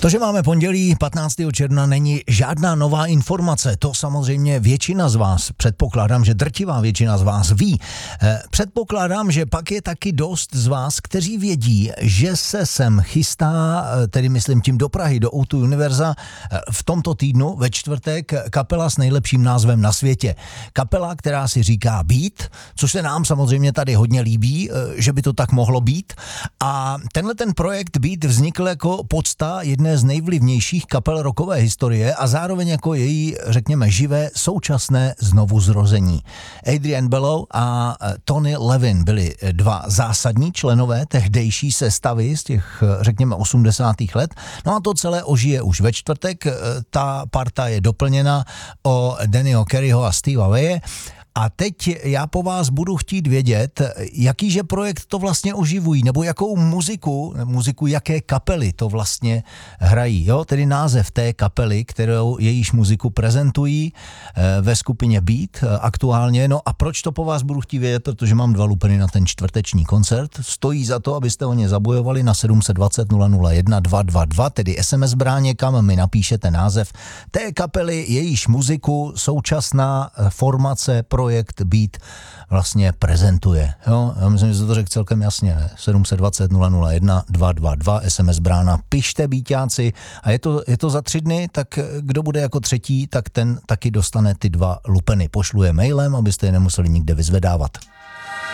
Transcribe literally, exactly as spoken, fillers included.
To, že máme pondělí patnáctého června, není žádná nová informace. To samozřejmě většina z vás, předpokládám, že drtivá většina z vás ví. Předpokládám, že pak je taky dost z vás, kteří vědí, že se sem chystá, tedy myslím tím do Prahy, do ó dva Univerza, v tomto týdnu ve čtvrtek kapela s nejlepším názvem na světě. Kapela, která si říká Beat, což se nám samozřejmě tady hodně líbí, že by to tak mohlo být. A tenhle ten projekt Beat vznikl jako podsta jedné z nejvlivnějších kapel rockové historie a zároveň jako její, řekněme, živé současné znovuzrození. Adrian Bello a Tony Levin byli dva zásadní členové tehdejší sestavy z těch, řekněme, osmdesátých let. No a to celé ožije už ve čtvrtek. Ta parta je doplněna o Dannyho Careyho a Steva Vaye. A teď já po vás budu chtít vědět, jakýže projekt to vlastně oživují, nebo jakou muziku, muziku jaké kapely to vlastně hrají, jo? Tedy název té kapely, kterou jejíž muziku prezentují ve skupině Beat aktuálně. No a proč to po vás budu chtít vědět, protože mám dva lupeny na ten čtvrteční koncert. Stojí za to, abyste o ně zabojovali na sedm set dvacet nula nula jedna dva dva dva, tedy es em es bráně, kam mi napíšete název té kapely, jejíž muziku současná formace projekt Beat vlastně prezentuje. Jo? Já myslím, že se to řekl celkem jasně. Ne? sedm set dvacet nula nula jedna dva dva dva, es em es brána, pište Beatáci a je to, je to za tři dny, tak kdo bude jako třetí, tak ten taky dostane ty dva lupeny. Pošlu je mailem, abyste je nemuseli nikde vyzvedávat.